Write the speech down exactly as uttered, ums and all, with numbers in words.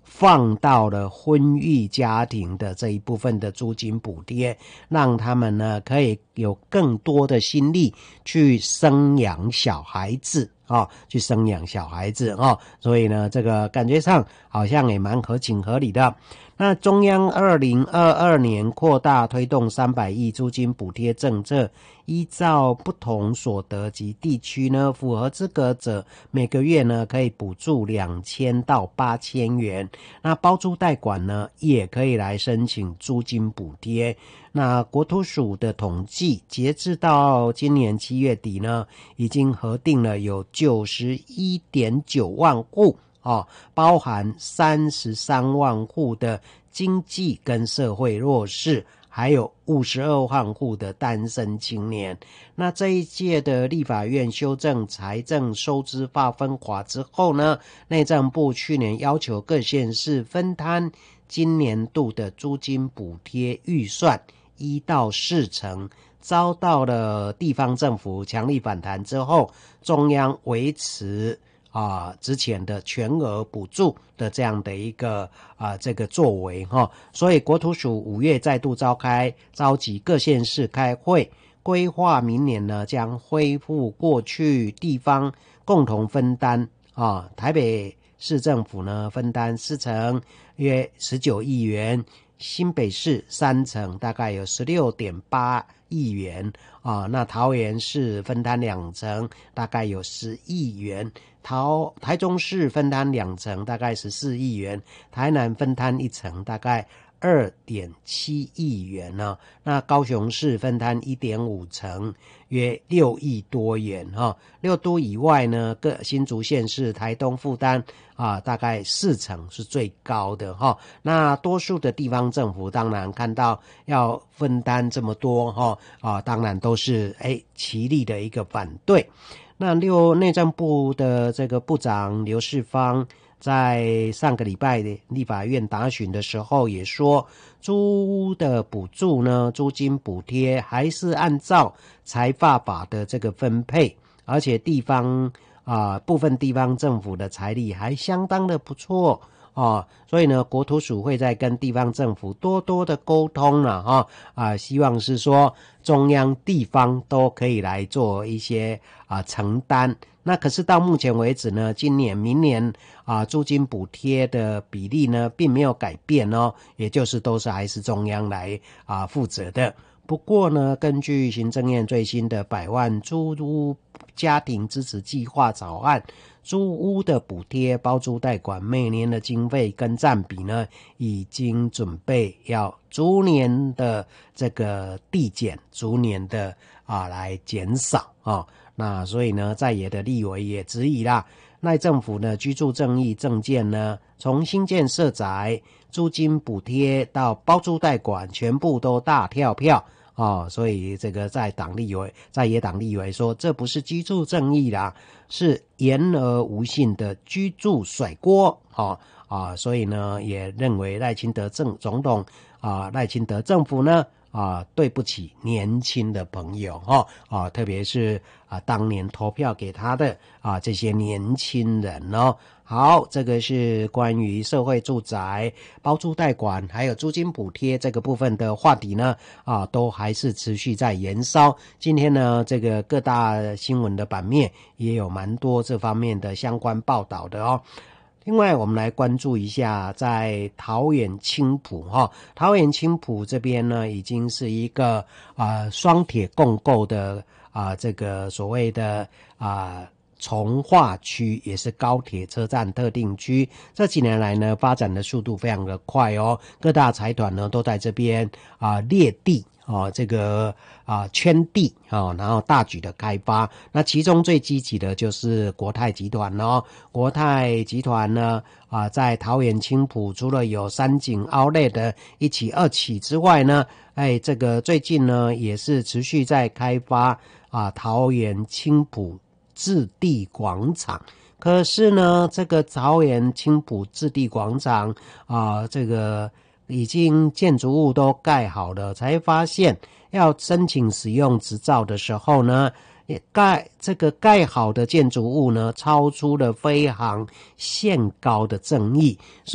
放到了婚育家庭的这一部分的租金补贴，让他们呢可以有更多的心力去生养小孩子哦，去生养小孩子哦，所以呢，这个感觉上好像也蛮合情合理的。那中央二零二二年扩大推动三百亿租金补贴政策，依照不同所得及地区呢，符合资格者每个月呢可以补助两千到八千元。那包租代管呢也可以来申请租金补贴。那国土署的统计，截至到今年七月底呢，已经核定了有九十一点九万户。哦，包含三十三万户的经济跟社会弱势，还有五十二万户的单身青年。那这一届的立法院修正财政收支划分法之后呢，内政部去年要求各县市分摊今年度的租金补贴预算一到四成，遭到了地方政府强力反弹之后，中央维持啊，之前的全额补助的这样的一个啊这个作为哈，所以国土署五月再度召开召集各县市开会，规划明年呢将恢复过去地方共同分担啊，台北市政府呢分担四成，约十九亿元，新北市三成，大概有十六点八亿元啊，那桃园市分担两成，大概有十亿元。桃台中市分摊两成，大概十四亿元；台南分摊一成，大概二点七亿元呢。那高雄市分摊一点五成，约六亿多元哈。六都以外呢，各新竹县市、台东负担啊，大概四成是最高的哈。那多数的地方政府当然看到要分担这么多哈啊，当然都是哎齐力的一个反对。那六内政部的这个部长刘世芳在上个礼拜的立法院答询的时候也说，租屋的补助呢，租金补贴还是按照财发法的这个分配，而且地方啊、呃、部分地方政府的财力还相当的不错哦，所以呢，国土署会在跟地方政府多多的沟通了哈啊，希望是说中央地方都可以来做一些啊承担。那可是到目前为止呢，今年、明年啊租金补贴的比例呢，并没有改变哦，也就是都是还是中央来啊负责的。不过呢，根据行政院最新的百万租屋家庭支持计划草案，租屋的补贴包租代管每年的经费跟占比呢，已经准备要逐年的这个递减，逐年的啊来减少啊。那所以呢，在野的立委也质疑啦，赖政府呢居住正义政见呢，从新建社宅、租金补贴到包租代管，全部都大跳票。哦，所以这个在党立委、在野党立委说，这不是居住正义啦，是言而无信的居住甩锅。哦啊，所以呢，也认为赖清德政总统啊，赖清德政府呢啊，对不起年轻的朋友哈啊，特别是啊当年投票给他的啊这些年轻人哦。好，这个是关于社会住宅、包租代管还有租金补贴这个部分的话题呢，啊，都还是持续在延烧。今天呢，这个各大新闻的版面也有蛮多这方面的相关报道的哦。另外，我们来关注一下，在桃园青埔哈，桃园青埔这边呢，已经是一个啊双铁共构的啊这个所谓的啊。从化区也是高铁车站特定区，这几年来呢，发展的速度非常的快哦。各大财团呢都在这边啊列地哦，这个啊圈地哦，然后大举的开发。那其中最积极的就是国泰集团哦。国泰集团呢啊，在桃园青埔除了有三井outlet的一期、二期之外呢，哎，这个最近呢也是持续在开发啊桃园青埔置地广场。可是呢，这个桃园青埔置地广场啊，这个已经建筑物都盖好了，才发现要申请使用执照的时候呢，也盖这个盖好的建筑物呢，超出了飞航限高的正义。